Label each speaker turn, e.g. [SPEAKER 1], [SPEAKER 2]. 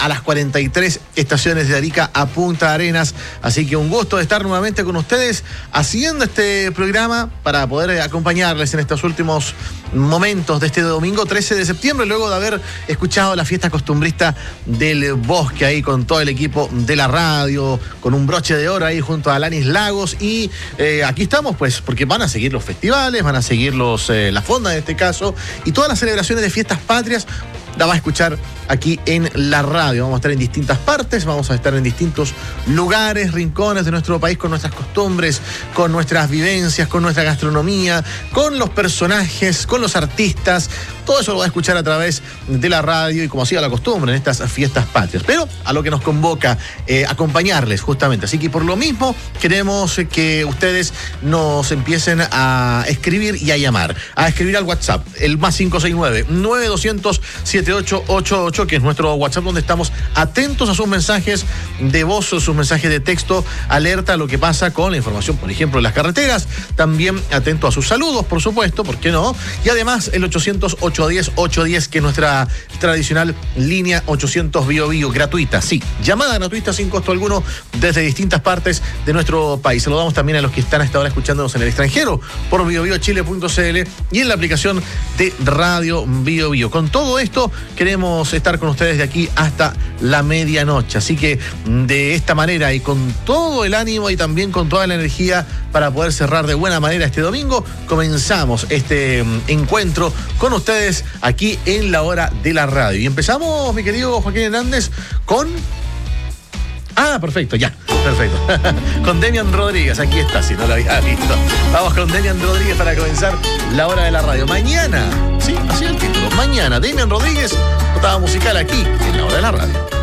[SPEAKER 1] a las 43 estaciones de Arica a Punta Arenas. Así que un gusto de estar nuevamente con ustedes haciendo este programa para poder acompañarles en estos últimos momentos de este domingo 13 de septiembre, luego de haber escuchado la fiesta costumbrista del Bosque ahí con todo el equipo de la radio, con un broche de oro ahí junto a Alanis Lagos. Y aquí estamos pues porque van a seguir los festivales, van a seguir la fonda en este caso, y todas las celebraciones de fiestas patrias la va a escuchar aquí en la radio. Vamos a estar en distintas partes, vamos a estar en distintos lugares, rincones de nuestro país, con nuestras costumbres, con nuestras vivencias, con nuestra gastronomía, con los personajes, con los artistas. Todo eso lo va a escuchar a través de la radio y como hacía la costumbre en estas fiestas patrias. Pero a lo que nos convoca, acompañarles justamente. Así que por lo mismo queremos que ustedes nos empiecen a escribir y a llamar. A escribir al WhatsApp, el más 569-9200-7888, que es nuestro WhatsApp donde estamos atentos a sus mensajes de voz, sus mensajes de texto, alerta a lo que pasa con la información, por ejemplo, en las carreteras. También atento a sus saludos, por supuesto, ¿por qué no? Y además el 800-810-810, que es nuestra tradicional línea 800 Bio Bio, gratuita, sí, llamada gratuita sin costo alguno desde distintas partes de nuestro país. Saludamos también a los que están a esta hora escuchándonos en el extranjero por biobiochile.cl y en la aplicación de Radio Bio Bio. Con todo esto queremos estar con ustedes de aquí hasta la medianoche, así que de esta manera y con todo el ánimo y también con toda la energía para poder cerrar de buena manera este domingo, comenzamos este encuentro con ustedes aquí en la hora de la radio. Y empezamos, mi querido Joaquín Hernández, con... perfecto, ya, perfecto. Con Demian Rodríguez, aquí está, si no lo había visto. Vamos con Demian Rodríguez para comenzar la hora de la radio. Mañana, sí, así es el título, mañana, Demian Rodríguez, portada musical aquí en la hora de la radio.